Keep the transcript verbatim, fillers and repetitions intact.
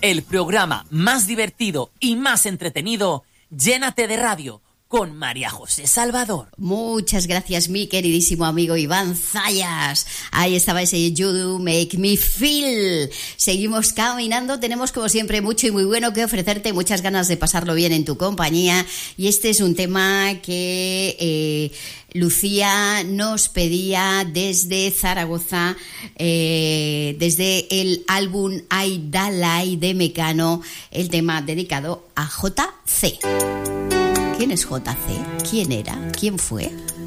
el programa más divertido y más entretenido, Llénate de Radio, con María José Salvador. Muchas gracias, mi queridísimo amigo Iván Zayas. Ahí estaba ese You Do Make Me Feel. Seguimos caminando, tenemos como siempre mucho y muy bueno que ofrecerte, muchas ganas de pasarlo bien en tu compañía. Y este es un tema que eh, Lucía nos pedía desde Zaragoza, eh, desde el álbum Ay Dalai de Mecano, el tema dedicado a J C. ¿Quién es J C? ¿Quién era? ¿Quién fue?